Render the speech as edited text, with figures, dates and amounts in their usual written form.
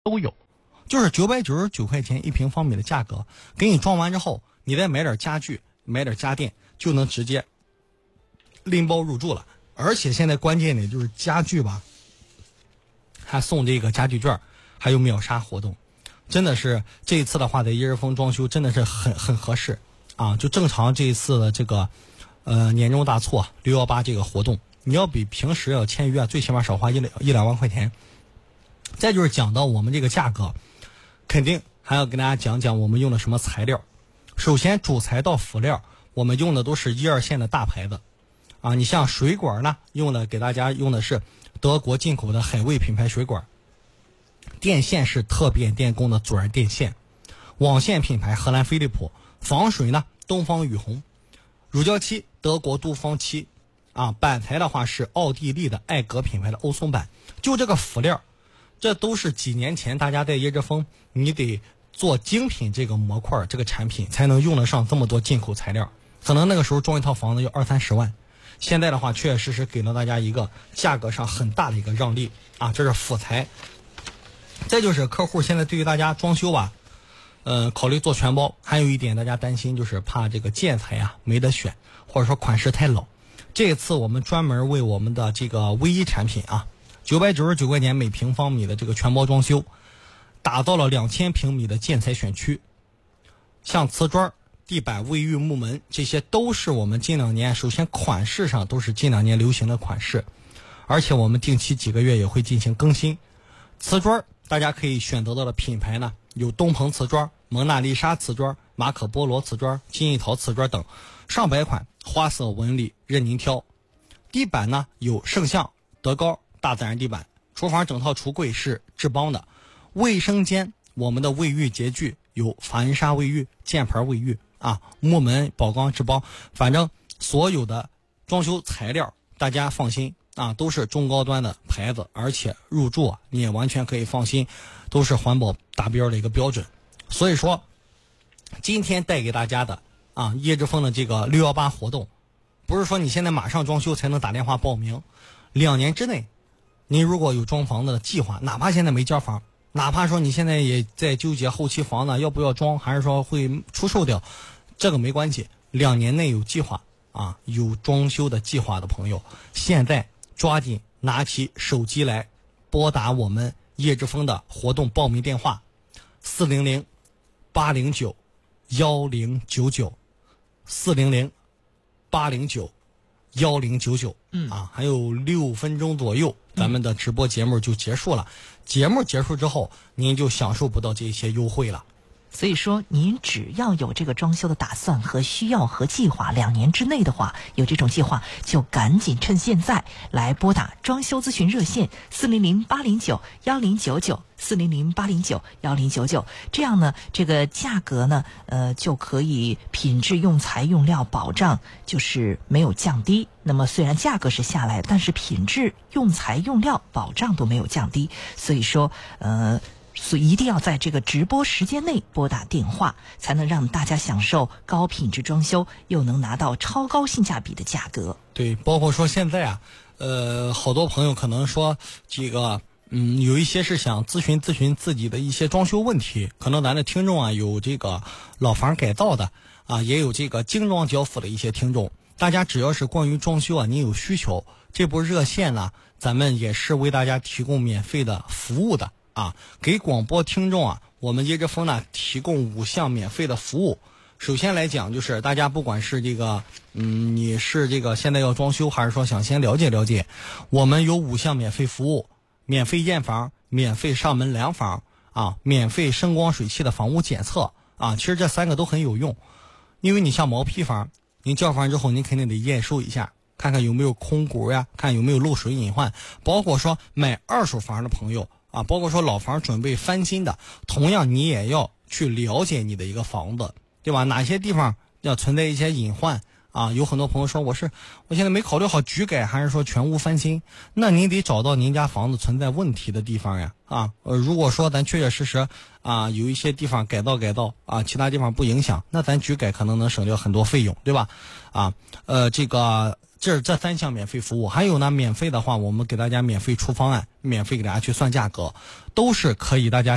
都有，就是999块钱1平方米的价格，给你装完之后，你再买点家具，买点家电，就能直接拎包入住了。而且现在关键点就是家具吧，还送这个家具券，还有秒杀活动，真的是这一次的话，在一日丰装修真的是很合适啊！就正常这一次的这个年终大促618这个活动，你要比平时要签约最起码少花一两万块钱。再就是讲到我们这个价格，肯定还要跟大家讲讲我们用的什么材料。首先主材到辅料，我们用的都是1、2线的大牌子啊。你像水管呢，给大家用的是德国进口的海卫品牌水管，电线是特变电工的左耳电线，网线品牌荷兰飞利浦，防水呢东方雨虹，乳胶漆德国都方漆啊，板材的话是奥地利的艾格品牌的欧松板。就这个辅料，这都是几年前大家在椰汁风你得做精品这个模块这个产品才能用得上这么多进口材料，可能那个时候装一套房子要20-30万，现在的话确确实实给了大家一个价格上很大的一个让利啊，这是辅材。再就是客户现在对于大家装修吧，考虑做全包，还有一点大家担心就是怕这个建材没得选，或者说款式太老。这次我们专门为我们的这个唯一产品999块钱每平方米的这个全包装修，打造了2000平米的建材选区，像瓷砖、地板、卫浴、木门，这些都是我们近2年首先款式上都是近2年流行的款式，而且我们定期几个月也会进行更新。瓷砖大家可以选择到的品牌呢，有东鹏瓷砖、蒙娜丽莎瓷砖、马可波罗瓷砖、金艺陶瓷砖等上百款，花色纹理任您挑。地板呢有圣象、德高、大自然地板。厨房整套橱柜是志邦的。卫生间我们的卫浴洁具有法恩莎卫浴、箭牌卫浴木门、宝钢、志邦，反正所有的装修材料大家放心都是中高端的牌子，而且入住你也完全可以放心，都是环保达标的一个标准。所以说今天带给大家的椰汁风的这个618活动，不是说你现在马上装修才能打电话报名，2年之内您如果有装房的计划，哪怕现在没交房，哪怕说你现在也在纠结后期房子要不要装，还是说会出售掉，这个没关系，2年内有计划有装修的计划的朋友，现在抓紧拿起手机来拨打我们椰汁风的活动报名电话400-809-1099 400-809-1099还有6分钟左右咱们的直播节目就结束了。节目结束之后您就享受不到这些优惠了。 所以说您只要有这个装修的打算和需要和计划，2年之内的话有这种计划，就赶紧趁现在来拨打装修咨询热线400-809-1099 400-809-1099，这样呢这个价格呢就可以品质用材用料保障就是没有降低。那么虽然价格是下来，但是品质用材用料保障都没有降低，所以说所以一定要在这个直播时间内拨打电话，才能让大家享受高品质装修，又能拿到超高性价比的价格。 对，包括说现在好多朋友可能说这个有一些是想咨询自己的一些装修问题，可能咱的听众有这个老房改造的也有这个精装交付的一些听众，大家只要是关于装修你有需求，这部热线呢咱们也是为大家提供免费的服务的给广播听众我们椰汁风呢提供5项免费的服务。首先来讲就是大家不管是这个你是这个现在要装修，还是说想先了解了解，我们有5项免费服务：免费验房、免费上门量房免费声光水气的房屋检测其实这3个都很有用。因为你像毛坯房，您交房之后您肯定得验收一下，看看有没有空鼓看有没有漏水隐患。包括说买2手房的朋友包括说老房准备翻新的，同样你也要去了解你的一个房子，对吧？哪些地方要存在一些隐患有很多朋友说我现在没考虑好局改还是说全屋翻新，那您得找到您家房子存在问题的地方呀如果说咱确确实实有一些地方改造其他地方不影响，那咱局改可能能省掉很多费用，对吧？这3项免费服务。还有呢，免费的话我们给大家免费出方案，免费给大家去算价格，都是可以大家